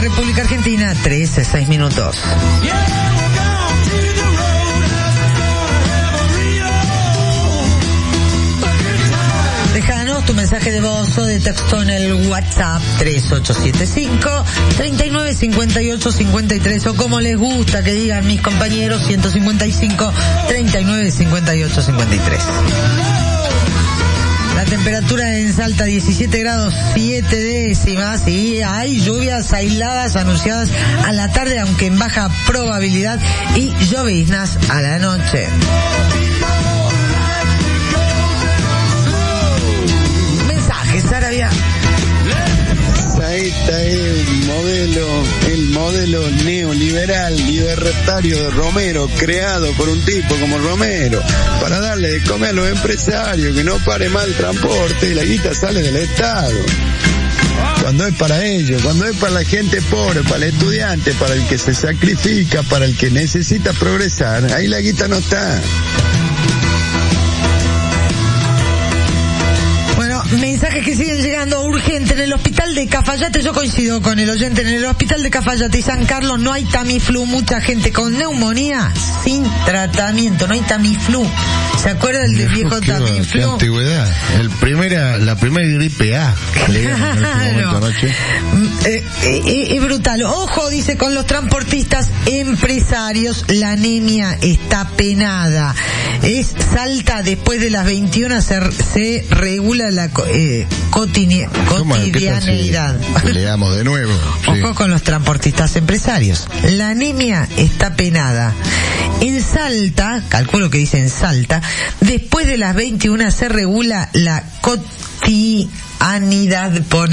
República Argentina, 13:06 minutos. Déjanos tu mensaje de voz o de texto en el WhatsApp 3875-395853 o como les gusta que digan mis compañeros 155-395853. La temperatura en Salta 17 grados 7 décimas y hay lluvias aisladas anunciadas a la tarde, aunque en baja probabilidad, y lloviznas a la noche. Mensajes, Sarabia. Saeta es el modelo neoliberal libertario de Romero, creado por un tipo como Romero, para darle de comer a los empresarios, que no pare mal el transporte, y la guita sale del Estado. Cuando es para ellos, cuando es para la gente pobre, para el estudiante, para el que se sacrifica, para el que necesita progresar, ahí la guita no está. Mensajes que siguen llegando urgente. En el hospital de Cafayate, yo coincido con el oyente, en el hospital de Cafayate y San Carlos no hay Tamiflu, mucha gente con neumonía sin tratamiento, no hay Tamiflu. ¿Se acuerda del viejo Tamiflu? Qué antigüedad. La primera gripe A. Claro. Es brutal. Ojo, dice, con los transportistas empresarios, la anemia está penada. Salta después de las 21 se regula la cotidianeidad. Leamos de nuevo. Ojo con los transportistas empresarios. La anemia está penada. En Salta, calculo que dice en Salta, después de las 21 se regula la cotidianidad,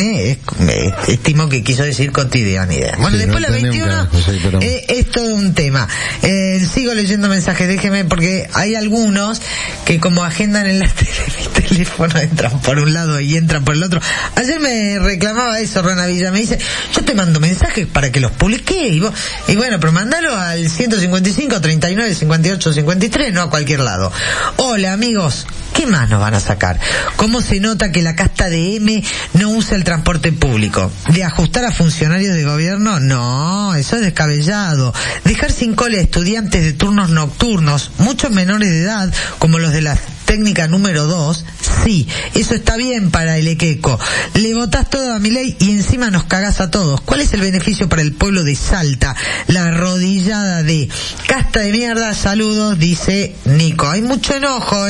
estimo que quiso decir cotidianidad. Bueno, sí, después de las 21 es todo un tema. Sigo leyendo mensajes, déjeme, porque hay algunos que como agendan en la mi teléfono entran por un lado y entran por el otro. Ayer me reclamaba eso Rana Villa, me dice, yo te mando mensajes para que los publique y bueno, pero mandalo al 155-39-58-53, no a cualquier lado. Hola amigos, ¿qué más nos van a sacar? ¿Cómo se nota que la casta de M no usa el transporte público? ¿De ajustar a funcionarios de gobierno? No, eso es descabellado. Dejar sin cola a estudiantes de turnos nocturnos, muchos menores de edad, como los de la técnica número 2, sí, eso está bien para el Equeco. Le votás todo a Milei y encima nos cagás a todos. ¿Cuál es el beneficio para el pueblo de Salta? La arrodillada de casta de mierda, saludos, dice Nico. Hay mucho enojo,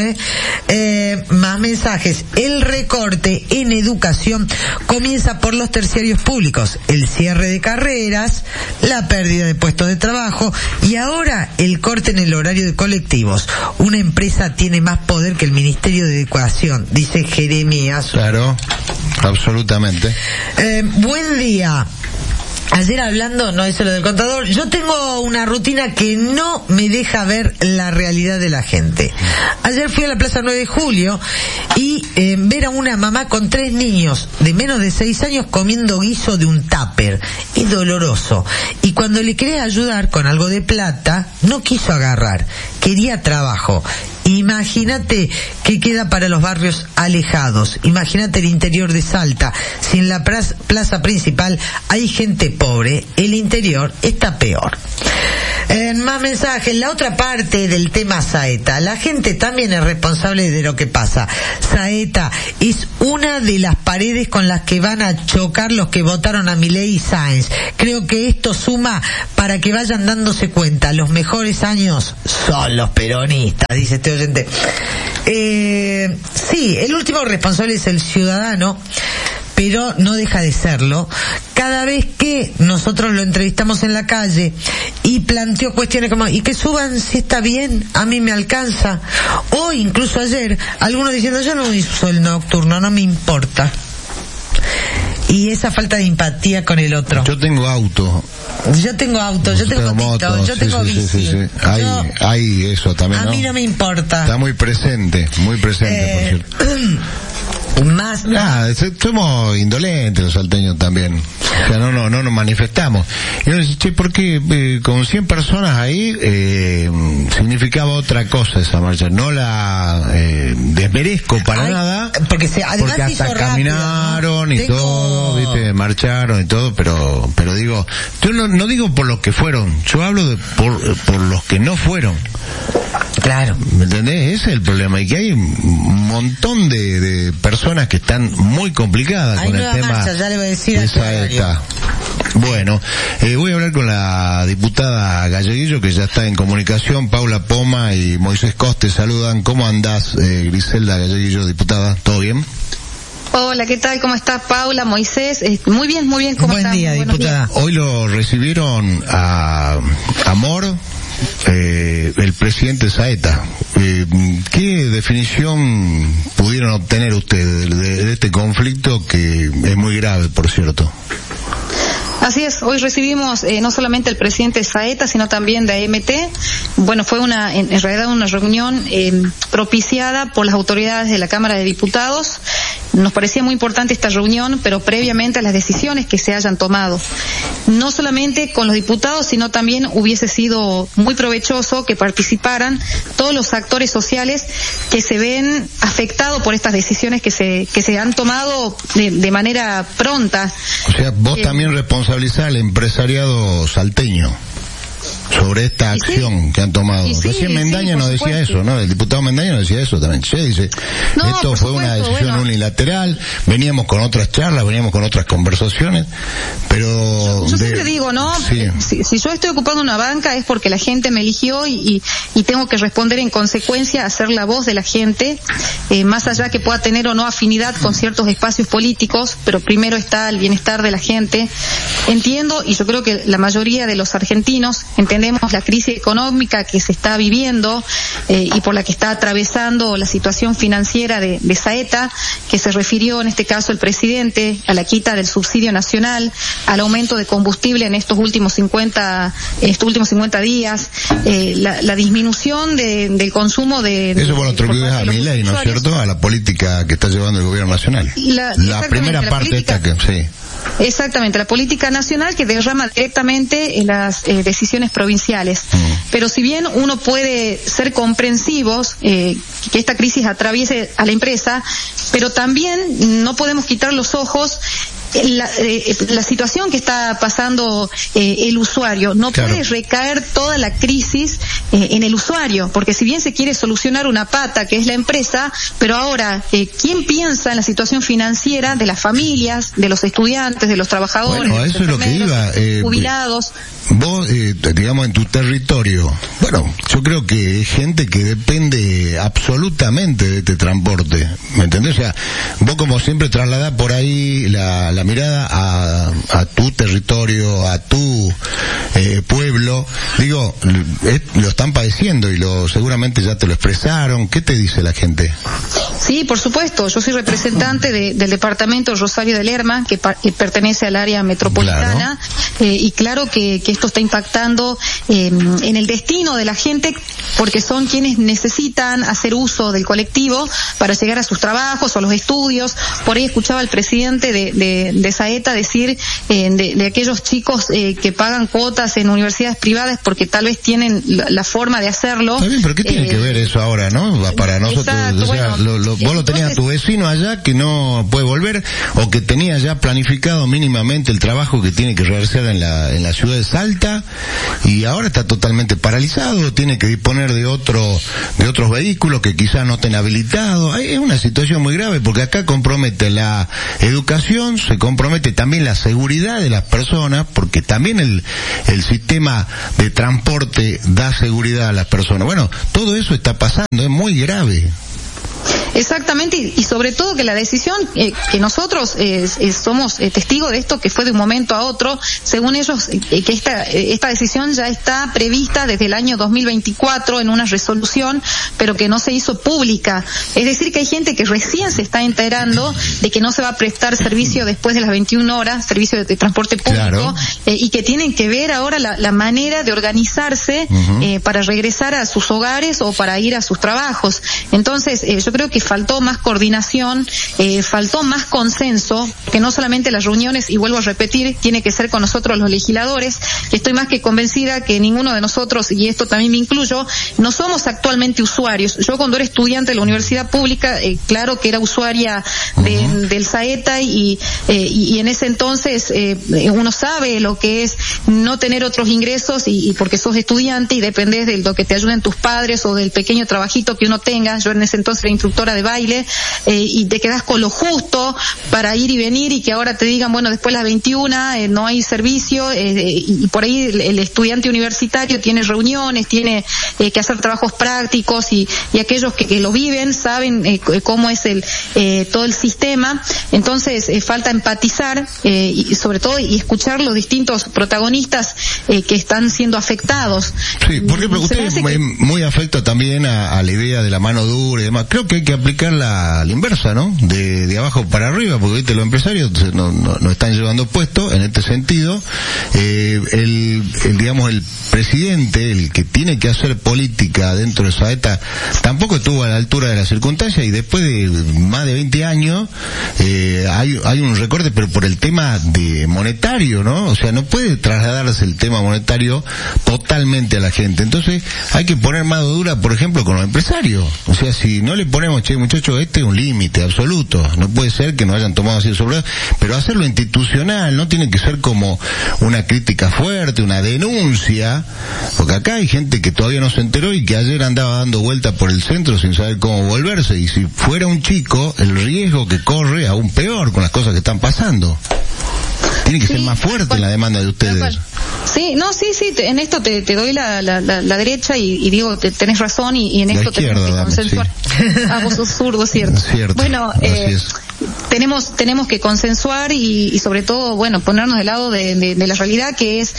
más mensajes. El recorte en educación comienza por los terciarios públicos, el cierre de carreras, la pérdida de puestos de trabajo y ahora el corte en el horario de colectivos. Una empresa tiene más poder que el Ministerio de Educación, dice Jeremías. Claro, absolutamente. Buen día. Ayer hablando, no es lo del contador, yo tengo una rutina que no me deja ver la realidad de la gente. Ayer fui a la Plaza 9 de Julio y ver a una mamá con 3 niños de menos de 6 años comiendo guiso de un tupper. Es doloroso. Y cuando le quería ayudar con algo de plata, no quiso agarrar. Quería trabajo. Imagínate qué queda para los barrios alejados. Imagínate el interior de Salta. Si en la plaza principal hay gente pobre, el interior está peor. Más mensajes. La otra parte del tema Saeta. La gente también es responsable de lo que pasa. Saeta es una de las paredes con las que van a chocar los que votaron a Milei y Sáenz. Creo que esto suma para que vayan dándose cuenta. Los mejores años son los peronistas, dice este oyente. Sí, el último responsable es el ciudadano, pero no deja de serlo. Cada vez que nosotros lo entrevistamos en la calle y planteó cuestiones como, y que suban si está bien, a mí me alcanza. O incluso ayer, algunos diciendo, yo no uso el nocturno, no me importa. Y esa falta de empatía con el otro. Yo tengo auto. Yo tengo moto, yo tengo bici. Sí. Hay eso también, a mí no me importa. Está muy presente, por cierto. Más. Somos indolentes los salteños también. O sea, no nos manifestamos. Y uno dice, che, ¿por qué con 100 personas ahí significaba otra cosa esa marcha? No la desmerezco para nada. Porque además hasta caminaron, ¿no? Y todo, ¿viste? Marcharon y todo, pero digo, yo no digo por los que fueron, yo hablo por los que no fueron. Claro. ¿Me entendés? Ese es el problema. Y que hay un montón de personas que están muy complicadas con el tema marcha, ya le voy a decir de Saeta. Bueno, voy a hablar con la diputada Galleguillo, que ya está en comunicación. Paula Poma y Moisés Coste saludan. ¿Cómo andás, Griselda Galleguillo, diputada? ¿Todo bien? Hola, ¿qué tal? ¿Cómo estás, Paula, Moisés? Muy bien, ¿cómo estás? Buen día, diputada. Hoy lo recibieron a Amor, el presidente Saeta. ¿Qué definición pudieron obtener ustedes de este conflicto, que es muy grave, por cierto? Así es, hoy recibimos no solamente al presidente Saeta, sino también de AMT. Bueno, fue en realidad una reunión propiciada por las autoridades de la Cámara de Diputados. Nos parecía muy importante esta reunión, pero previamente a las decisiones que se hayan tomado. No solamente con los diputados, sino también hubiese sido muy provechoso que participaran todos los actores sociales que se ven afectados por estas decisiones que se han tomado de manera pronta. O sea, vos también responsabilizás al empresariado salteño sobre esta acción que han tomado. Recién Mendaña nos decía eso, ¿no? El diputado Mendaña nos decía eso también. Che, dice, esto fue una decisión unilateral, veníamos con otras charlas, veníamos con otras conversaciones, pero... Yo siempre digo, ¿no? Sí. Si yo estoy ocupando una banca es porque la gente me eligió y tengo que responder en consecuencia a ser la voz de la gente, más allá que pueda tener o no afinidad con ciertos espacios políticos, pero primero está el bienestar de la gente. Entiendo, y yo creo que la mayoría de los argentinos entendemos la crisis económica que se está viviendo y por la que está atravesando la situación financiera de Saeta, que se refirió en este caso el presidente a la quita del subsidio nacional, al aumento de combustible en estos últimos 50 días, la disminución del consumo de... Eso vos lo atribuís a Milei, ¿no es cierto? A la política que está llevando el gobierno nacional. La primera parte esta que... Sí. Exactamente, la política nacional que derrama directamente en las decisiones provinciales. Pero si bien uno puede ser comprensivos que esta crisis atraviese a la empresa, pero también no podemos quitar los ojos la situación que está pasando el usuario. No puede recaer toda la crisis en el usuario, porque si bien se quiere solucionar una pata que es la empresa, pero ahora ¿quién piensa en la situación financiera de las familias, de los estudiantes, de los trabajadores, bueno, eso es lo que iba, jubilados? Vos, digamos, en tu territorio, bueno, yo creo que hay gente que depende absolutamente de este transporte, ¿me entendés? O sea, vos como siempre trasladás por ahí la mirada a tu territorio, a tu pueblo. Digo, lo están padeciendo y seguramente ya te lo expresaron. ¿Qué te dice la gente? Sí, por supuesto. Yo soy representante del departamento Rosario de Lerma, que pertenece al área metropolitana, y claro que esto está impactando en el destino de la gente, porque son quienes necesitan hacer uso del colectivo para llegar a sus trabajos o a los estudios. Por ahí escuchaba al presidente de Saeta decir de aquellos chicos que pagan cuotas en universidades privadas porque tal vez tienen la forma de hacerlo. Está bien, pero ¿qué tiene que ver eso ahora, no? Para nosotros, exacto, o sea, bueno, vos lo tenías a tu vecino allá que no puede volver, o que tenía ya planificado mínimamente el trabajo que tiene que realizar en la ciudad de Salta, y ahora está totalmente paralizado, tiene que disponer de otros vehículos que quizás no estén habilitados. Es una situación muy grave, porque acá compromete la educación, se compromete también la seguridad de las personas, porque también el sistema de transporte da seguridad a las personas. Bueno, todo eso está pasando, es muy grave. Exactamente, y sobre todo que la decisión que nosotros somos testigos de esto, que fue de un momento a otro, según ellos, que esta decisión ya está prevista desde el año 2024 en una resolución, pero que no se hizo pública. Es decir, que hay gente que recién se está enterando de que no se va a prestar servicio después de las 21 horas, servicio de transporte público, claro. Y que tienen que ver ahora la manera de organizarse para regresar a sus hogares o para ir a sus trabajos. Entonces, yo creo que faltó más coordinación, faltó más consenso, que no solamente las reuniones, y vuelvo a repetir, tiene que ser con nosotros los legisladores, que estoy más que convencida que ninguno de nosotros, y esto también me incluyo, no somos actualmente usuarios. Yo cuando era estudiante de la universidad pública, claro que era usuaria del Saeta, y en ese entonces uno sabe lo que es no tener otros ingresos, y porque sos estudiante y dependés de lo que te ayuden tus padres o del pequeño trabajito que uno tenga. Yo en ese entonces era instructora de baile, y te quedás con lo justo para ir y venir, y que ahora te digan, bueno, después de las 21 no hay servicio, y por ahí el estudiante universitario tiene reuniones, tiene que hacer trabajos prácticos, y aquellos que lo viven saben cómo es todo el sistema. Entonces falta empatizar, y sobre todo y escuchar los distintos protagonistas que están siendo afectados. Sí, porque usted es muy afecto también a la idea de la mano dura y demás. Creo que hay que aplicar la inversa, ¿no? De abajo para arriba, porque ¿viste? Los empresarios no están llevando puesto en este sentido. El presidente, el que tiene que hacer política dentro de Saeta, tampoco estuvo a la altura de las circunstancias, y después de más de 20 años hay un recorte, pero por el tema de monetario, ¿no? O sea, no puede trasladarse el tema monetario totalmente a la gente. Entonces hay que poner mano dura, por ejemplo, con los empresarios. O sea, si no le ponemos, che, muchachos, este es un límite absoluto, no puede ser que nos hayan tomado así sobre, pero hacerlo institucional, no tiene que ser como una crítica fuerte, una denuncia, porque acá hay gente que todavía no se enteró y que ayer andaba dando vuelta por el centro sin saber cómo volverse, y si fuera un chico, el riesgo que corre aún peor con las cosas que están pasando. Tiene que ser más fuerte la demanda de ustedes. Sí, en esto te doy la derecha, y digo, tenés razón, y en esto tenemos que consensuar. Vos sos zurdo, ¿cierto? Bueno, tenemos que consensuar y sobre todo, bueno, ponernos del lado de la realidad, que es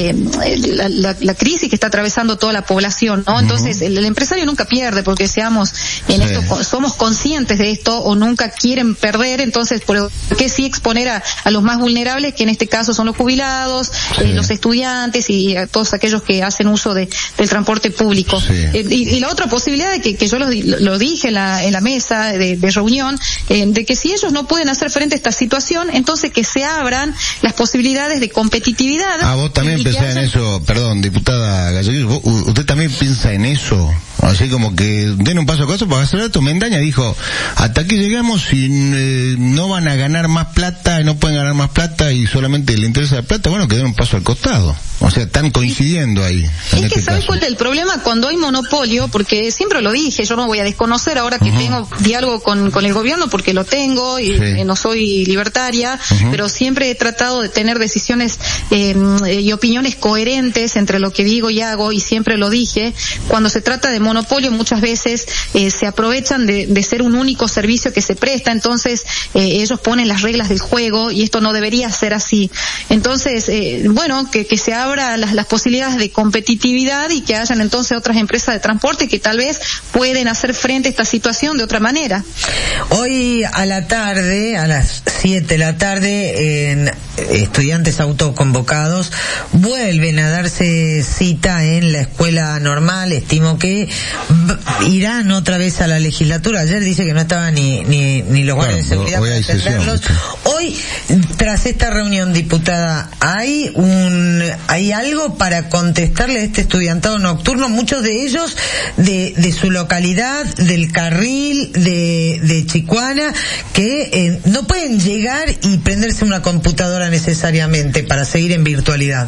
la crisis que está atravesando toda la población, ¿no? Entonces, el empresario nunca pierde, porque seamos en esto, somos conscientes de esto, o nunca quieren perder. Entonces, ¿por qué sí exponer a los más vulnerables, que en este caso son los jubilados, los estudiantes y a todos aquellos que hacen uso del transporte público? Y la otra posibilidad de que yo lo dije en la mesa de reunión, de que si ellos no pueden hacer frente a esta situación, entonces que se abran las posibilidades de competitividad. Vos también pensás en eso, perdón, diputada Gallegos, ¿usted también piensa en eso? Así como que den un paso a paso, para hacer esto. Mendaña dijo, hasta aquí llegamos y no van a ganar más plata, y no pueden ganar más plata, y solamente le interesa la plata, bueno, que den un paso al costado. O sea, están coincidiendo ahí. Es que ¿sabes cuál es el problema? Cuando hay monopolio, porque siempre lo dije, yo no voy a desconocer ahora que tengo diálogo con el gobierno, porque lo tengo, y no soy libertaria, pero siempre he tratado de tener decisiones y opiniones coherentes entre lo que digo y hago, y siempre lo dije. Cuando se trata de monopolio, muchas veces se aprovechan de ser un único servicio que se presta, entonces ellos ponen las reglas del juego, y esto no debería ser así. Entonces, bueno, que se abra las posibilidades de competitividad, y que hayan entonces otras empresas de transporte que tal vez pueden hacer frente a esta situación de otra manera. Hoy a la tarde, a las 7 de la tarde, en estudiantes autoconvocados vuelven a darse cita en la escuela normal. Estimo que irán otra vez a la legislatura. Ayer dice que no estaba ni los guardias de seguridad para atenderlos. Hoy, tras esta reunión, diputada, ¿hay algo para contestarle a este estudiantado nocturno? Muchos de ellos de su localidad, del Carril, de Chicuana, que no pueden llegar y prenderse una computadora necesariamente para seguir en virtualidad.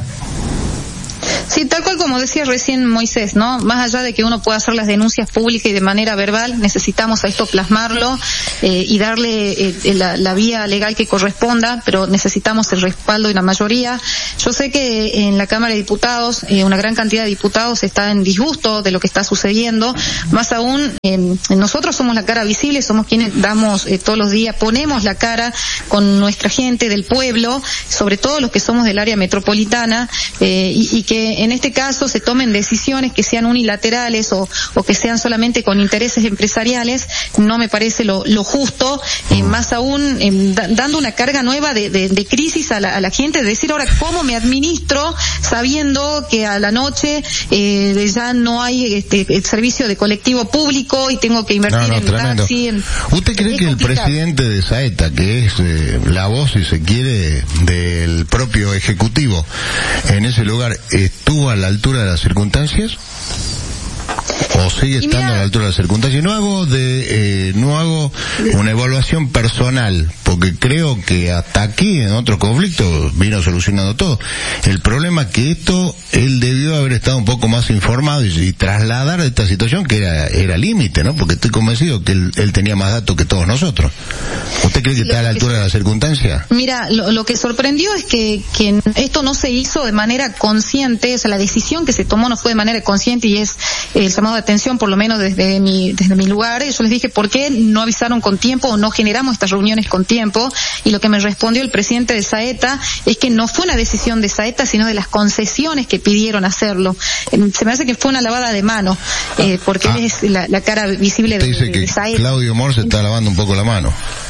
Sí, tal cual como decía recién Moisés, ¿no? Más allá de que uno pueda hacer las denuncias públicas y de manera verbal, necesitamos a esto plasmarlo y darle la vía legal que corresponda, pero necesitamos el respaldo de la mayoría. Yo sé que en la Cámara de Diputados, una gran cantidad de diputados está en disgusto de lo que está sucediendo. Más aún, nosotros somos la cara visible, somos quienes damos todos los días, ponemos la cara con nuestra gente del pueblo, sobre todo los que somos del área metropolitana, y que en este caso se tomen decisiones que sean unilaterales o que sean solamente con intereses empresariales, no me parece lo justo, más aún dando una carga nueva de crisis a la gente, de decir ahora cómo me administro sabiendo que a la noche ya no hay el servicio de colectivo público y tengo que invertir en taxi. ¿Usted cree que el presidente de Saeta, que es la voz, si se quiere, del propio Ejecutivo en ese lugar, estuvo a la altura de las circunstancias? ¿O sigue estando a la altura de las circunstancias? No hago una evaluación personal, porque creo que hasta aquí, en otros conflictos, vino solucionando todo. El problema es que él debió haber estado un poco más informado y trasladar esta situación que era límite, ¿no? Porque estoy convencido que él tenía más datos que todos nosotros. ¿Usted cree que está a la altura de las circunstancias? Mira, lo que sorprendió es que esto no se hizo de manera consciente, o sea, la decisión que se tomó no fue de manera consciente, y es el llamado de atención, por lo menos desde mi lugar. Yo les dije, ¿por qué no avisaron con tiempo o no generamos estas reuniones con tiempo? Y lo que me respondió el presidente de Saeta es que no fue una decisión de Saeta, sino de las concesiones que pidieron hacerlo. Se me hace que fue una lavada de mano, porque él es la cara visible de Saeta. Dice que Claudio Mor se está lavando un poco la mano.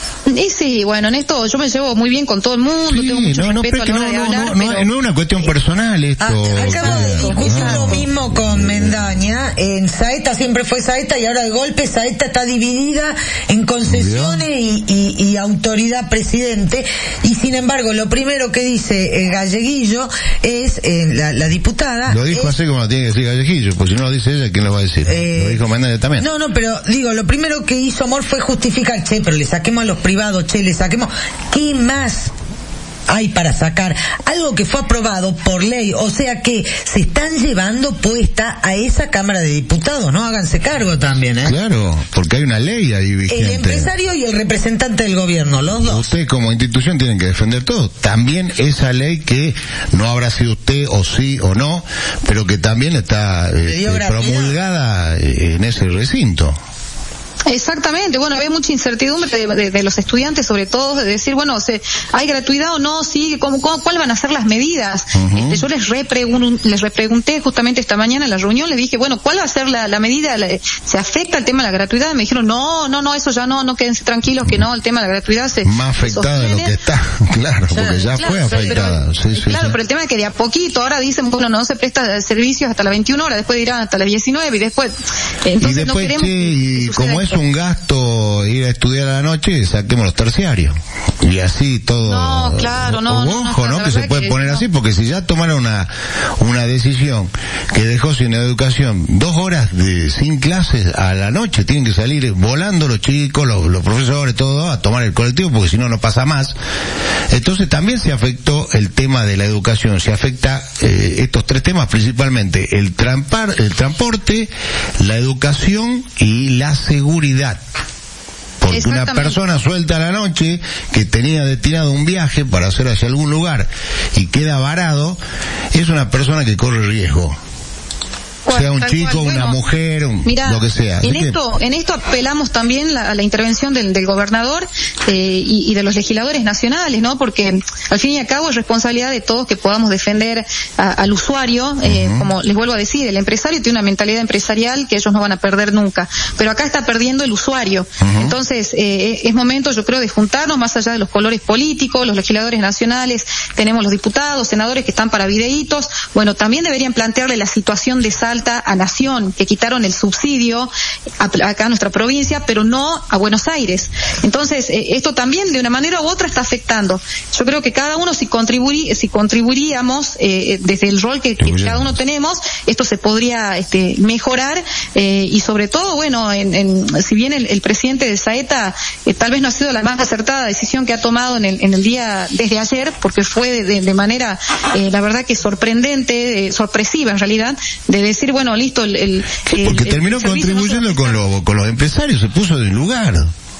Y sí, bueno, en esto yo me llevo muy bien con todo el mundo, tengo mucho respeto a la hora de hablar. No es una cuestión personal esto. Acabo de discutir lo mismo con Mendaña. En Saeta siempre fue Saeta y ahora de golpe Saeta está dividida en concesiones y autoridad presidente. Y sin embargo, lo primero que dice Galleguillo es, la diputada... Lo dijo así como lo tiene que decir Galleguillo, porque si no lo dice ella, ¿quién lo va a decir? Lo dijo Mendaña también. No, pero digo, lo primero que hizo Amor fue justificar, pero le saquemos a los privados, le saquemos. ¿Qué más hay para sacar? Algo que fue aprobado por ley, o sea que se están llevando puesta a esa Cámara de Diputados, ¿no? Háganse cargo también, ¿eh? Claro, porque hay una ley ahí vigente. El empresario y el representante del gobierno, los dos. Usted como institución tienen que defender todo. También esa ley que no habrá sido usted o sí o no, pero que también está promulgada en ese recinto. Exactamente, bueno, hay mucha incertidumbre de los estudiantes, sobre todo, de decir, bueno, ¿hay gratuidad o no? Sí, ¿cuáles van a ser las medidas? Uh-huh. Yo les repregunté justamente esta mañana en la reunión, les dije, bueno, ¿cuál va a ser la medida? ¿Se afecta el tema de la gratuidad? Me dijeron, no, eso ya no, quédense tranquilos que no, el tema de la gratuidad más afectada de lo que está, claro, porque ya fue afectada. Pero el tema es que de a poquito, ahora dicen, bueno, no se presta servicios hasta las 21 horas, después dirán hasta las 19 y después, entonces no queremos que como es un gasto ir a estudiar a la noche, saquemos los terciarios y así todo. No, claro, ojo, que se puede poner así, porque si ya tomaron una decisión que dejó sin educación 2 horas sin clases a la noche, tienen que salir volando los chicos, los profesores, todo a tomar el colectivo, porque si no pasa más. Entonces también se afectó el tema de la educación, se afecta estos 3 temas principalmente: el transporte, la educación y la seguridad. Porque una persona suelta a la noche que tenía destinado un viaje para hacer hacia algún lugar y queda varado, es una persona que corre riesgo. Sea un chico, una mujer, lo que sea. En esto apelamos también a la intervención del gobernador y de los legisladores nacionales, ¿no? Porque al fin y al cabo es responsabilidad de todos que podamos defender al usuario. Como les vuelvo a decir, el empresario tiene una mentalidad empresarial que ellos no van a perder nunca, pero acá está perdiendo el usuario. Entonces es momento, yo creo, de juntarnos más allá de los colores políticos. Los legisladores nacionales, tenemos los diputados, senadores que están para videitos. Bueno, también deberían plantearle la situación de Salta a Nación, que quitaron el subsidio acá a nuestra provincia, pero no a Buenos Aires. Entonces, esto también de una manera u otra está afectando. Yo creo que cada uno, si contribuiríamos desde el rol que cada uno tenemos, esto se podría mejorar, y sobre todo, bueno, si bien el presidente de Saeta tal vez no ha sido la más acertada decisión que ha tomado en el día desde ayer, porque fue de manera la verdad que sorprendente, sorpresiva en realidad, de decir, bueno, listo, porque terminó contribuyendo con los empresarios, se puso en lugar.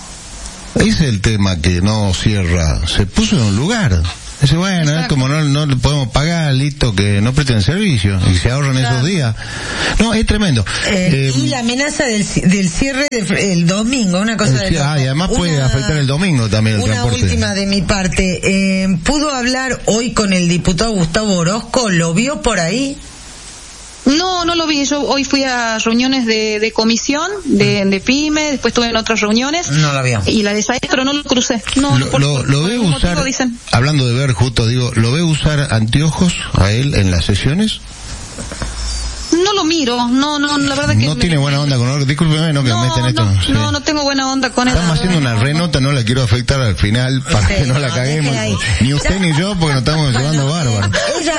Ese es el tema que no cierra, se puso en un lugar. Dice, bueno, como no le podemos pagar, listo, que no presten servicio y se ahorran esos días. No, es tremendo. Y la amenaza del cierre del domingo, una cosa y además puede afectar el domingo también el transporte. Una última de mi parte. ¿Pudo hablar hoy con el diputado Gustavo Orozco? ¿Lo vio por ahí? No lo vi. Yo hoy fui a reuniones de comisión, de PYME, después estuve en otras reuniones. No la vi. Y la de SAES, pero no lo crucé. No, lo veo usar, dicen. Hablando de ver, justo digo, ¿lo veo usar anteojos a él en las sesiones? No lo miro, no, la verdad que... No tiene buena onda con él, discúlpeme, no, que me meten esto. Sí. No tengo buena onda con él. Estamos haciendo una renota, no la quiero afectar al final para que no la caguemos. Ni usted ni yo, porque nos estamos llevando bárbaro. Ella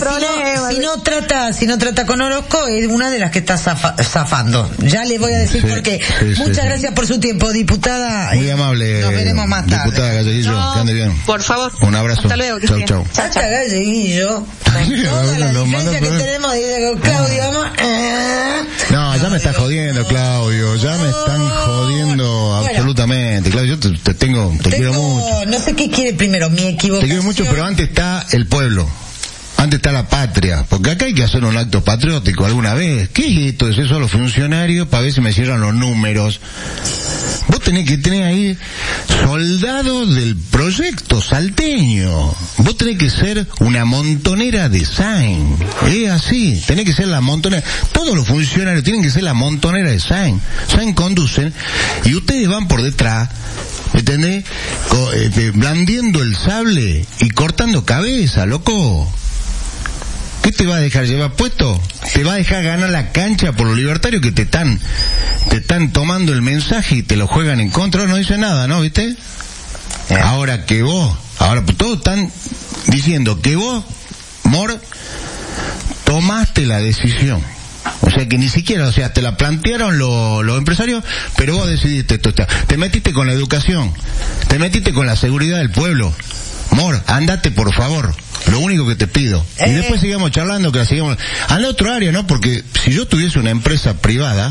si no trata con Orozco, es una de las que está zafando. Ya le voy a decir porque muchas gracias por su tiempo, diputada. Muy amable. Nos veremos más tarde. Diputada Galleguillo, que ande bien. Por favor. Un abrazo. Hasta luego. Chau. Hasta Galleguillo. Toda la diferencia que tenemos, dice Claudio. No, ya me está jodiendo, Claudio. Ya me están jodiendo absolutamente. Claudio, yo te quiero mucho. No sé qué quiere primero, mi equivocación. Te quiero mucho, pero antes está el pueblo. Antes está la patria, porque acá hay que hacer un acto patriótico alguna vez. ¿Qué es esto? ¿Es eso a los funcionarios? Para ver si me cierran los números. Vos tenés que tener ahí soldados del proyecto salteño. Vos tenés que ser una montonera de Sainz. Es así, tenés que ser la montonera. Todos los funcionarios tienen que ser la montonera de Sainz. Sainz conducen y ustedes van por detrás, ¿entendés? Blandiendo el sable y cortando cabeza, loco. ¿Qué te va a dejar llevar puesto? Te va a dejar ganar la cancha por los libertarios que te están tomando el mensaje y te lo juegan en contra. No dice nada, ¿no? ¿Viste? Ahora todos están diciendo que vos, Mor, tomaste la decisión. O sea que ni siquiera, te la plantearon los empresarios, pero vos decidiste esto. Te metiste con la educación, te metiste con la seguridad del pueblo. Mor, andate por favor. Lo único que te pido. Y después sigamos charlando, que la sigamos al otro área, ¿no? Porque si yo tuviese una empresa privada,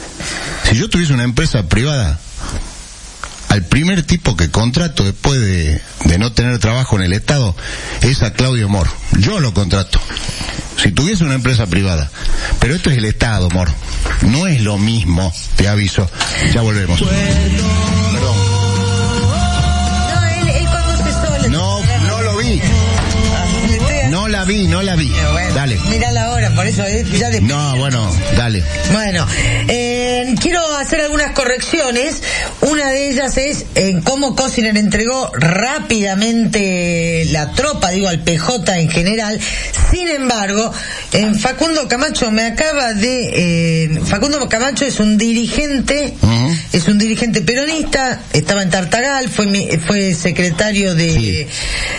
al primer tipo que contrato después de no tener trabajo en el Estado es a Claudio Mor. Yo lo contrato. Si tuviese una empresa privada. Pero esto es el Estado, Mor. No es lo mismo, te aviso. Ya volvemos. Perdón. No la vi. Bueno, dale. Mírala ahora, por eso ya después. No, bueno, dale. Bueno, quiero hacer algunas correcciones. Una de ellas es en cómo Cosiner entregó rápidamente la tropa, al PJ en general. Sin embargo, Facundo Camacho Facundo Camacho es un dirigente, es un dirigente peronista, estaba en Tartagal, fue secretario del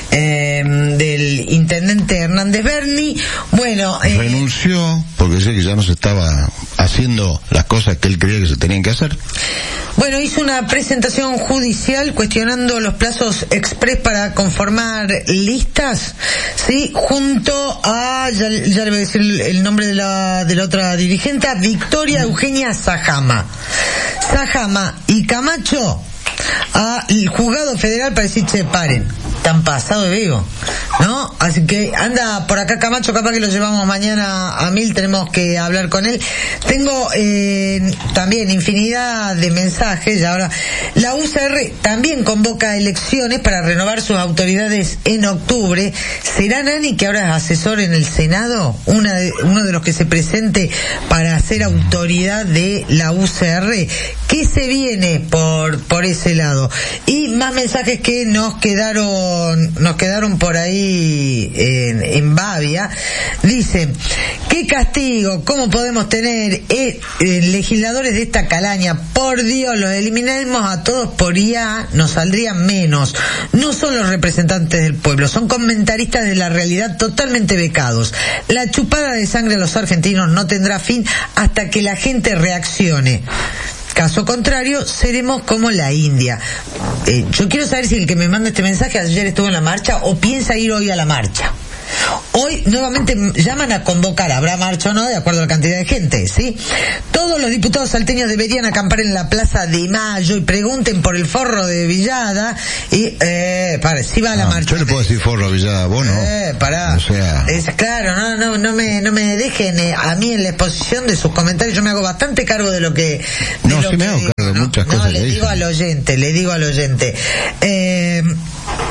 intendente Hernández Berni. Bueno, renunció porque sé que ya no se estaba haciendo las cosas que él creía que se tenían que hacer. Bueno, hizo una presentación judicial cuestionando los plazos express para conformar listas, sí, junto a, ya le voy a decir el nombre de la otra dirigente, Victoria Eugenia Sajama y Camacho al juzgado federal para decir, paren, tan pasado de vivo, ¿no? Así que anda por acá Camacho, capaz que lo llevamos mañana a 1000, tenemos que hablar con él. Tengo también infinidad de mensajes. Y ahora la UCR también convoca elecciones para renovar sus autoridades en octubre. ¿Será Nani, que ahora es asesor en el Senado, uno de los que se presente para ser autoridad de la UCR? ¿Qué se viene por ese lado? Y más mensajes que nos quedaron por ahí en Bavia. Dice, qué castigo, cómo podemos tener legisladores de esta calaña, por Dios, los eliminemos a todos por IA, nos saldrían menos. No son los representantes del pueblo, son comentaristas de la realidad totalmente becados. La chupada de sangre a los argentinos no tendrá fin hasta que la gente reaccione. Caso contrario, seremos como la India. Yo quiero saber si el que me manda este mensaje ayer estuvo en la marcha o piensa ir hoy a la marcha. Hoy nuevamente llaman a convocar, habrá marcha o no, de acuerdo a la cantidad de gente, ¿sí? Todos los diputados salteños deberían acampar en la Plaza de Mayo y pregunten por el forro de Villada y, si va a la marcha. Yo le puedo decir forro a Villada, vos no. O sea. Claro, no me dejen a mí en la exposición de sus comentarios, yo me hago bastante cargo de lo que... me hago cargo de muchas cosas. Le digo al oyente.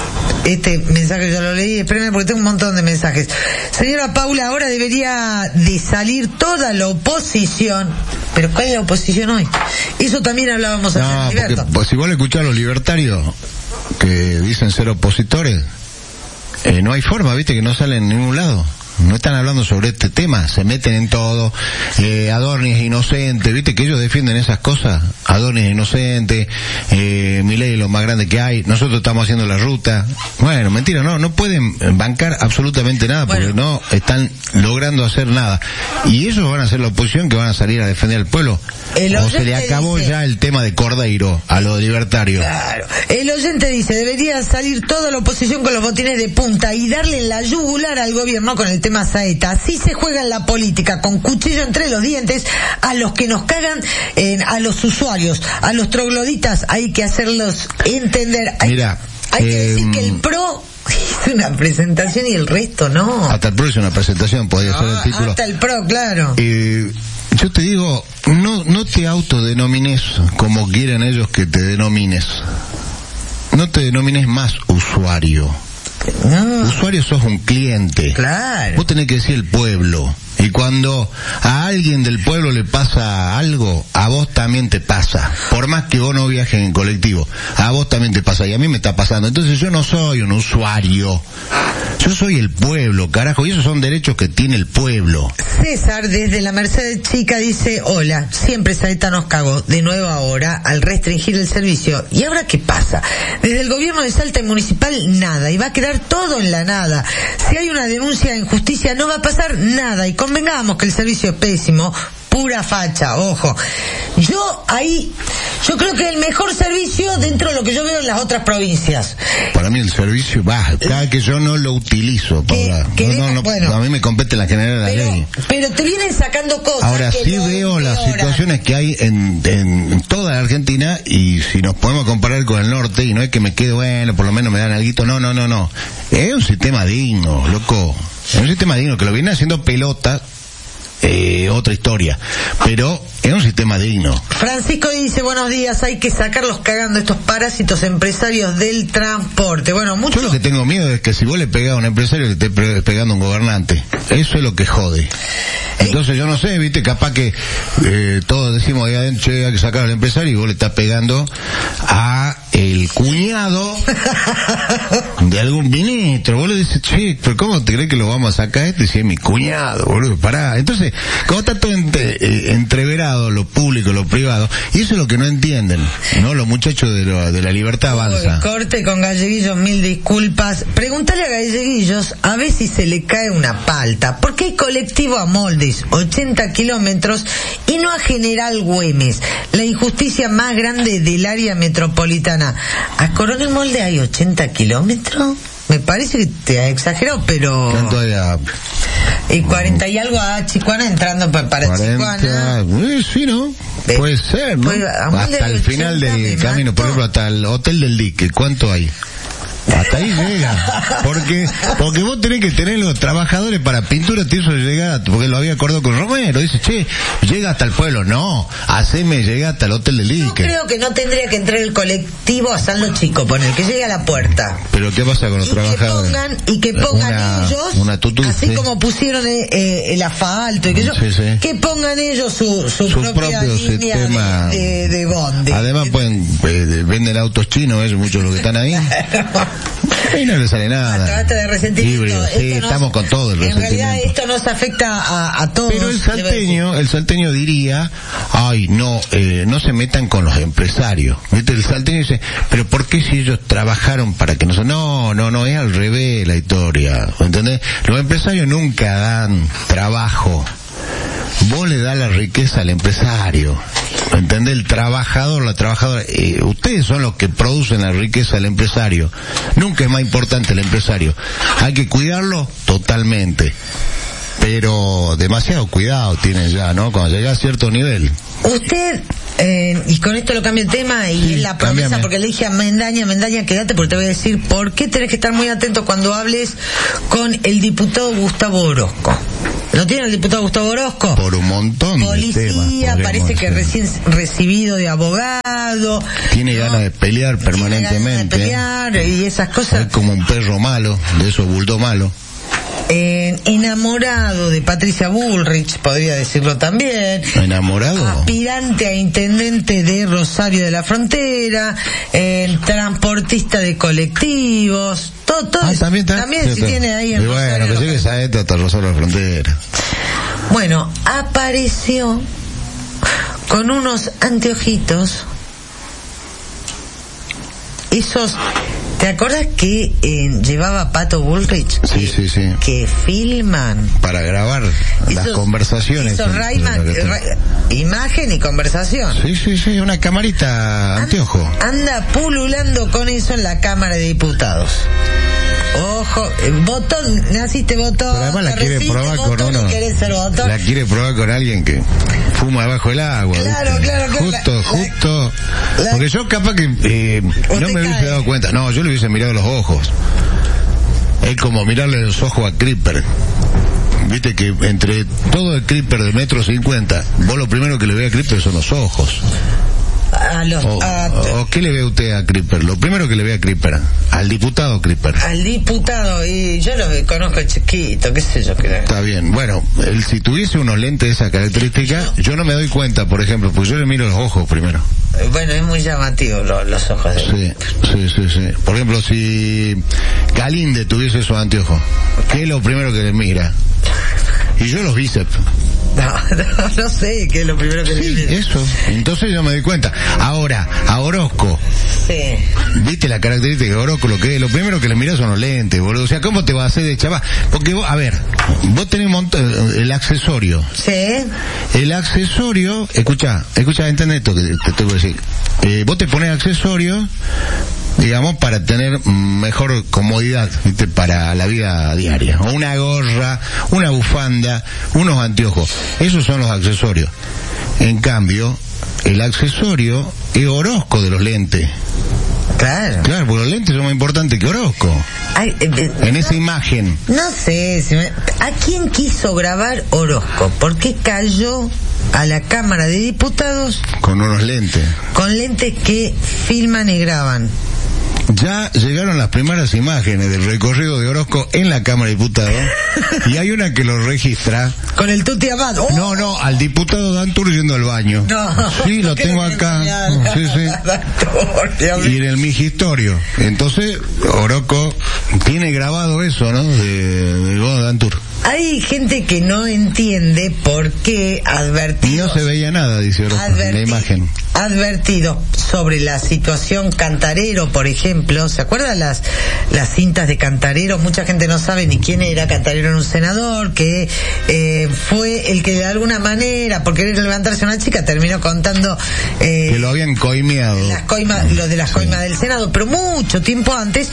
este mensaje ya lo leí, espérenme porque tengo un montón de mensajes. Señora Paula, ahora debería de salir toda la oposición. ¿Pero cuál es la oposición hoy? Eso también hablábamos ayer. No, porque si vos le escuchás a los libertarios que dicen ser opositores, no hay forma, viste, que no salen en ningún lado. No están hablando sobre este tema, se meten en todo. Adorni es inocente, viste que ellos defienden esas cosas. Adorni es inocente, Milei es lo más grande que hay, nosotros estamos haciendo la ruta. Bueno, mentira, no pueden bancar absolutamente nada porque no están logrando hacer nada. Y ellos van a ser la oposición que van a salir a defender al pueblo. O se le acabó ya el tema de Cordeiro a los libertarios. Claro. El oyente dice, debería salir toda la oposición con los botines de punta y darle la yugular al gobierno con el tema Saeta. Así se juega en la política, con cuchillo entre los dientes, a los que nos cagan, a los usuarios, a los trogloditas, hay que hacerlos entender. Hay que decir que el PRO hizo una presentación y el resto no. Hasta el PRO hizo una presentación, podría ser el título. Hasta el PRO, claro. Yo te digo, no te autodenomines como quieren ellos que te denomines. No te denomines más usuario. Usuario sos un cliente. Claro. Vos tenés que decir el pueblo. Y cuando a alguien del pueblo le pasa algo, a vos también te pasa. Por más que vos no viajes en colectivo, a vos también te pasa. Y a mí me está pasando. Entonces yo no soy un usuario. Yo soy el pueblo, carajo. Y esos son derechos que tiene el pueblo. César, desde la Mercedes Chica, dice, hola, siempre Saeta nos cagó. De nuevo ahora, al restringir el servicio. ¿Y ahora qué pasa? Desde el gobierno de Salta y municipal, nada. Y va a quedar todo en la nada. Si hay una denuncia de injusticia, no va a pasar nada. Y convengamos que el servicio es pésimo, pura facha, ojo. Yo creo que el mejor servicio dentro de lo que yo veo en las otras provincias. Para mí el servicio cada que yo no lo utilizo, bueno, a mí me compete la general de la ley. Pero te vienen sacando cosas. Ahora sí veo las situaciones que hay en toda la Argentina, y si nos podemos comparar con el norte, y no es que me quede bueno, por lo menos me dan alguito, no. Es un sistema digno, loco. Es un sistema digno que lo viene haciendo pelota. Otra historia, pero es un sistema digno. Francisco dice, buenos días, hay que sacarlos cagando estos parásitos empresarios del transporte. Bueno, mucho. Yo lo que tengo miedo es que si vos le pegás a un empresario, le estés pegando a un gobernante. Eso es lo que jode. Entonces yo no sé, viste, capaz que todos decimos, che, hay que sacar al empresario, y vos le estás pegando a el cuñado de algún ministro. Vos le dices, che, pero ¿cómo te crees que lo vamos a sacar y si es mi cuñado, boludo? Pará. Entonces, como está todo entreverado, lo público, lo privado, y eso es lo que no entienden, ¿no? Los muchachos de la Libertad Avanza. Corte con Galleguillos, mil disculpas. Pregúntale a Galleguillos a ver si se le cae una palta. ¿Por qué hay colectivo a Moldes, 80 kilómetros, y no a General Güemes, la injusticia más grande del área metropolitana? ¿A Coronel Molde hay 80 kilómetros? Me parece que te ha exagerado, pero... ¿Cuánto hay a...? Y 40 y algo a Chicuana, entrando para 40, Chicuana. Sí, ¿no? Puede ser, ¿no? Hasta el final del camino, por ejemplo, hasta el Hotel del Dique, ¿cuánto hay? Hasta ahí llega. Porque vos tenés que tener los trabajadores para pintura, te hizo llegar, porque lo había acordado con Romero, dice, che, llega hasta el pueblo. No, haceme llegar hasta el Hotel del Dique. Yo creo que no tendría que entrar el colectivo a San Lo Chico, poner que llegue a la puerta. Pero ¿qué pasa con los trabajadores? Que pongan ellos, así como pusieron el asfalto, y que pongan ellos su propia línea sistema de bondi. Además venden autos chinos, ellos, muchos los que están ahí. Y no le sale nada. Trata de resentimiento. Sí, estamos con todo el resentimiento. En realidad esto nos afecta a todos. Pero el salteño diría, no se metan con los empresarios. ¿Viste? El salteño dice, pero ¿por qué si ellos trabajaron para que no? No, es al revés la historia. ¿Entendés? Los empresarios nunca dan trabajo. Vos le das la riqueza al empresario, ¿entendés? El trabajador, la trabajadora, ustedes son los que producen la riqueza al empresario. Nunca es más importante el empresario. Hay que cuidarlo totalmente, pero demasiado cuidado tienen ya, ¿no? Cuando llega a cierto nivel. Usted, y con esto lo cambio el tema, y es la promesa, cámbiame. Porque le dije a Mendaña, quédate porque te voy a decir por qué tenés que estar muy atento cuando hables con el diputado Gustavo Orozco. ¿Lo tiene el diputado Gustavo Orozco? Por un montón policía, de temas. parece que recién recibido de abogado. Tiene ganas de pelear permanentemente. Tiene ganas de pelear y esas cosas. Es como un perro malo, de esos bulldog malos. Enamorado de Patricia Bullrich, podría decirlo también. ¿Enamorado? Aspirante a intendente de Rosario de la Frontera, transportista de colectivos, todo también sí, si tiene ahí en Rosario. Bueno, que llegue esa hasta Rosario de la Frontera. Bueno, apareció con unos anteojitos, esos. ¿Te acuerdas que llevaba Pato Bullrich? Sí. Que filman. Para grabar las conversaciones. Imagen y conversación. Sí, una camarita anteojo. Anda pululando con eso en la Cámara de Diputados. Ojo, Botón, naciste Botón. Pero además la quiere probar con uno. La quiere probar con alguien que fuma debajo del agua. Claro. Justo. Porque yo capaz que no me hubiese dado cuenta. No, yo le hubiese mirado los ojos. Es como mirarle los ojos a Creeper. Viste que entre todo el Creeper de 1,50 m, vos lo primero que le ve a Creeper son los ojos. ¿O qué le ve usted a Creeper? Lo primero que le ve a Creeper, al diputado Creeper. Al diputado, y yo lo conozco chiquito, qué sé yo. Está bien, bueno, si tuviese unos lentes de esa característica, yo no me doy cuenta, por ejemplo, porque yo le miro los ojos primero. Bueno, es muy llamativo los ojos de Sí. Por ejemplo, si Galinde tuviese esos anteojos, ¿qué es lo primero que le mira? Y yo los bíceps. No sé qué es lo primero que le mira. Eso. Entonces yo me doy cuenta. Ahora, a Orozco. Sí. ¿Viste la característica de Orozco? Lo primero que le mirás son los lentes, boludo. O sea, ¿cómo te va a hacer de chaval? Porque vos, a ver, vos tenés un montón, el accesorio. Sí. El accesorio, escucha, entendés esto que te tengo que decir. Vos te pones accesorio, digamos, para tener mejor comodidad, ¿viste? Para la vida diaria. O una gorra, una bufanda, unos anteojos. Esos son los accesorios. En cambio, el accesorio es Orozco de los lentes. Claro, porque los lentes son más importantes que Orozco. En esa imagen. No sé, ¿a quién quiso grabar Orozco? ¿Por qué cayó a la Cámara de Diputados? Con unos lentes. Con lentes que filman y graban. Ya llegaron las primeras imágenes del recorrido de Orozco en la Cámara de Diputados y hay una que lo registra con el Tuti Abad. ¡Oh! No, al diputado Dantur yendo al baño. No, sí, lo tengo acá. Sí. Y en el migistorio. Entonces Orozco tiene grabado eso, ¿no? De Dantur. Hay gente que no entiende por qué advertido. No se veía nada, dice Orozco, en la imagen. Advertido sobre la situación Cantarero, por ejemplo. ¿Se acuerdan las cintas de Cantarero? Mucha gente no sabe ni quién era. Cantarero era un senador que fue el que de alguna manera, por querer levantarse a una chica, terminó contando que lo habían coimeado. Lo de las coimas del Senado, pero mucho tiempo antes,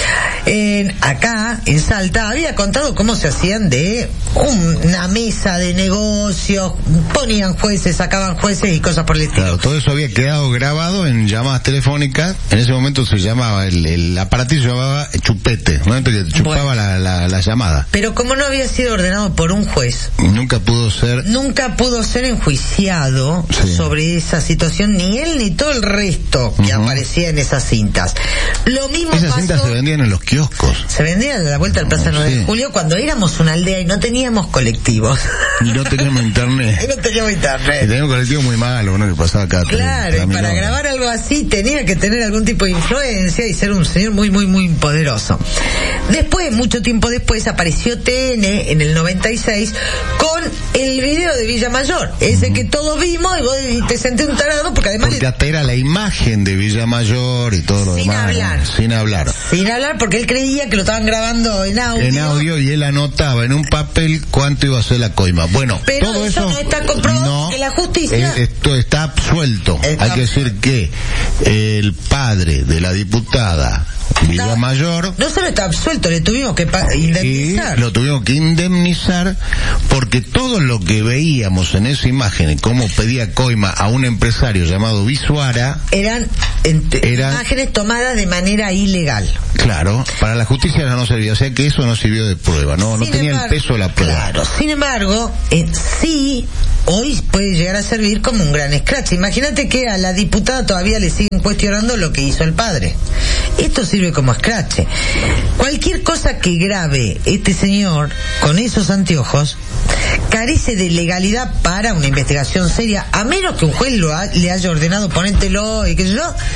acá en Salta, había contado cómo se hacían de una mesa de negocios, ponían jueces, sacaban jueces y cosas por el estilo. Claro, todo eso había quedado grabado en llamadas telefónicas. En ese momento se llamaba, el aparatillo se llamaba chupete, ¿no? Que chupaba la llamada. Pero como no había sido ordenado por un juez, nunca pudo ser enjuiciado sobre esa situación, ni él ni todo el resto que aparecía en esas cintas. Lo mismo esas cintas se vendían en los kioscos. Se vendían a la vuelta del Plaza 9 de Julio cuando éramos una aldea y no teníamos colectivos. Y no teníamos internet. Y teníamos colectivos muy malos, ¿no? Que pasaba acá. Claro, y para grabar algo así tenía que tener algún tipo de influencia y ser un señor muy, muy, muy poderoso. Después, mucho tiempo después, apareció TN en el 96 con el video de Villamayor, ese que todos vimos y vos te senté un tarado porque además... Porque hasta era la imagen de Villamayor y todo lo demás. Sin hablar, porque él creía que lo estaban grabando en audio. Y él anotaba en un papel cuánto iba a ser la coima. Bueno, pero todo eso no está comprobado porque la justicia... Esto está absuelto. Hay que decir que el padre de la diputada Villa Mayor. No solo está absuelto, le tuvimos que indemnizar. Y lo tuvimos que indemnizar porque todo lo que veíamos en esa imagen, cómo pedía coima a un empresario llamado Bisuara, eran imágenes tomadas de manera ilegal. Claro, para la justicia no servía, o sea que eso no sirvió de prueba, no tenía el peso de la prueba. Claro, sin embargo, sí, hoy puede llegar a servir como un gran scratch. Imagínate que a la diputada todavía le siguen cuestionando lo que hizo el padre. Esto sirve como scratch. Cualquier cosa que grabe este señor con esos anteojos carece de legalidad para una investigación seria, a menos que un juez le haya ordenado ponételo y qué sé yo.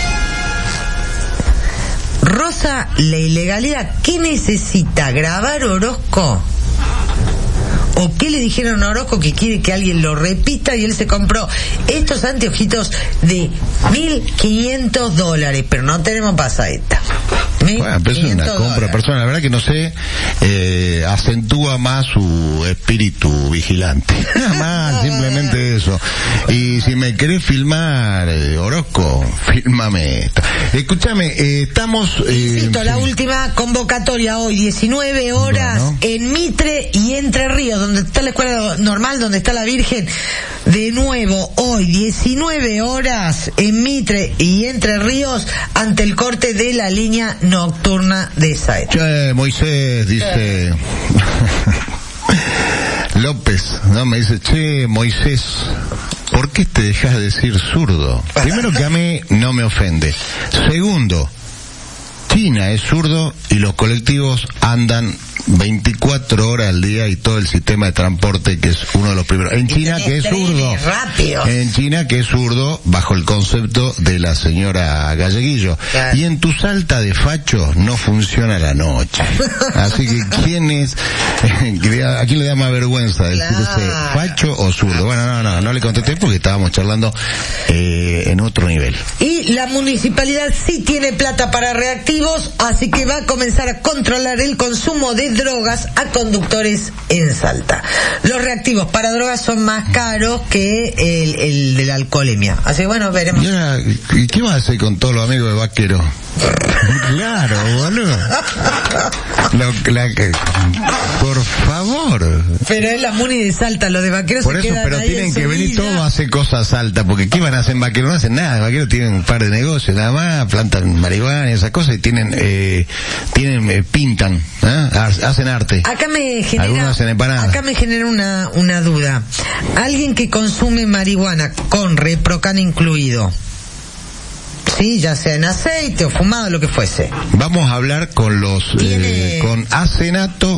Rosa la ilegalidad. ¿Qué necesita grabar Orozco? ¿O qué le dijeron a Orozco que quiere que alguien lo repita y él se compró estos anteojitos de $1.500? Pero no tenemos pasadita. Bueno, pero es una compra personal. La verdad que no sé, acentúa más su espíritu vigilante. Nada más, simplemente eso. Y si me querés filmar, Orozco, fílmame. Escúchame, estamos... Insisto, la última convocatoria hoy, 19 horas, bueno, en Mitre y Entre Ríos, donde está la escuela normal, donde está la Virgen. De nuevo, hoy, 19 horas, en Mitre y Entre Ríos, ante el corte de la línea nocturna de Saeta. Che, Moisés, dice... López, no, me dice, che, Moisés, ¿por qué te dejas de decir zurdo? Primero, que a mí no me ofende. Segundo, China es zurdo y los colectivos andan 24 horas al día y todo el sistema de transporte, que es uno de los primeros. En China, que es zurdo. En China, que es zurdo, bajo el concepto de la señora Galleguillo. Claro. Y en tu Salta de facho no funciona la noche. Así que, ¿quién es? ¿A quién le da más vergüenza decirse facho o zurdo? Bueno, no le contesté porque estábamos charlando en otro nivel. Y la municipalidad sí tiene plata para reactivos, así que va a comenzar a controlar el consumo de drogas a conductores en Salta. Los reactivos para drogas son más caros que el de la alcoholemia. Así que bueno, veremos. ¿Y qué vas a hacer con todos los amigos de Vaquero? Claro, boludo. Por favor. Pero es la muni de Salta, lo de Vaquero. Por eso, pero tienen que venir todos a hacer cosas a Salta, porque ¿qué van a hacer en Vaquero? No hacen nada. En Vaquero tienen un par de negocios, nada más, plantan marihuana y esas cosas, y pintan, hacen arte. Acá me genera, algunos hacen empanadas. Acá me genera una duda. Alguien que consume marihuana con Reprocan incluido, sí, ya sea en aceite o fumado, lo que fuese. Vamos a hablar con con Acenato,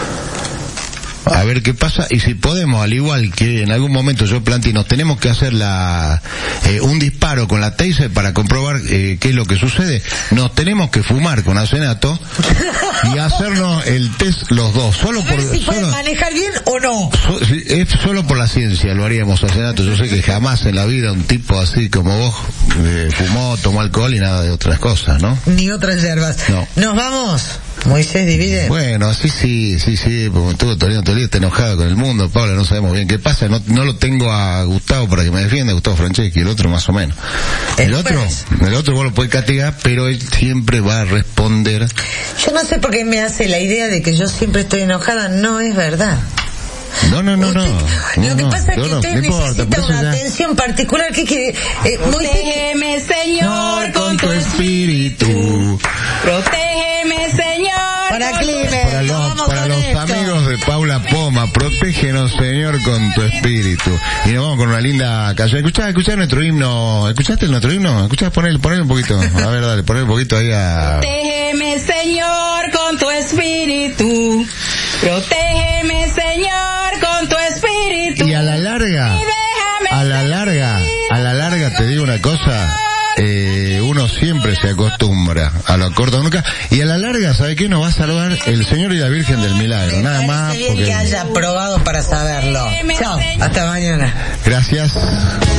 a ver qué pasa, y si podemos, al igual que en algún momento yo planteé, nos tenemos que hacer un disparo con la taser para comprobar qué es lo que sucede. Nos tenemos que fumar con Acenato y hacernos el test los dos, solo por si pueden manejar bien o no. Es solo por la ciencia lo haríamos, Acenato. Yo sé que jamás en la vida un tipo así como vos fumó, tomó alcohol y nada de otras cosas, ¿no? Ni otras hierbas. No. Nos vamos. Moisés divide. Bueno, así sí, porque estuvo todo el día, está enojado con el mundo, Paula, no sabemos bien qué pasa, no lo tengo a Gustavo para que me defienda, Gustavo Franceschi, el otro más o menos. El otro vos lo podés castigar, pero él siempre va a responder. Yo no sé por qué me hace la idea de que yo siempre estoy enojada, no es verdad. No. Lo que pasa es que usted necesita una atención particular que protégeme, Señor, con tu espíritu. Protégeme, Señor. Para los amigos de Paula Poma, protégenos, Señor, con tu espíritu. Y nos vamos con una linda canción. Escuchá nuestro himno. ¿Escuchaste nuestro himno? Ponele un poquito. A ver, dale, ponele un poquito ahí a... Protégeme, Señor, con tu espíritu. Protégeme, Señor, con tu espíritu. Y a la larga te digo una cosa, uno siempre se acostumbra a lo corto nunca, y a la larga, ¿sabe qué? Nos va a salvar el Señor y la Virgen del Milagro, nada más. Porque que haya probado para saberlo. Chao, hasta mañana. Gracias.